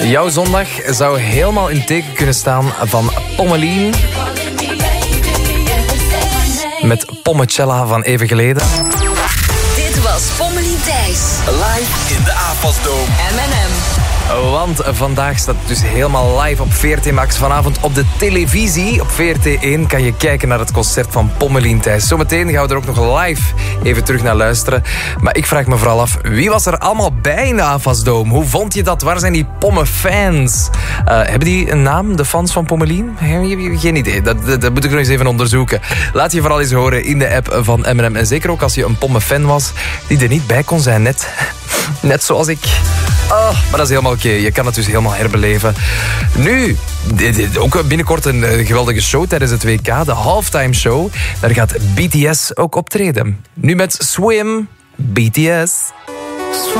Jouw zondag zou helemaal in teken kunnen staan van Pommelien. Met Pommecella van even geleden. Dit was Pommelien Thijs. Live in de AFAS-dome. M&M. Want vandaag staat het dus helemaal live op VRT Max. Vanavond op de televisie. Op VRT1 kan je kijken naar het concert van Pommelien Thijs. Zometeen gaan we er ook nog live even terug naar luisteren. Maar ik vraag me vooral af, wie was er allemaal bij in de AFAS-dome? Hoe vond je dat? Waar zijn die Pomme-fans? Hebben die een naam, de fans van Pommelien? Geen idee. Dat moet ik nog eens even onderzoeken. Laat je vooral eens horen in de app van M&M. En zeker ook als je een Pomme-fan was die er niet bij kon zijn. Net zoals ik. Oh, maar dat is helemaal oké. Je kan het dus helemaal herbeleven. Nu, ook binnenkort een geweldige show tijdens het WK. De halftime show. Daar gaat BTS ook optreden. Nu met Swim. BTS.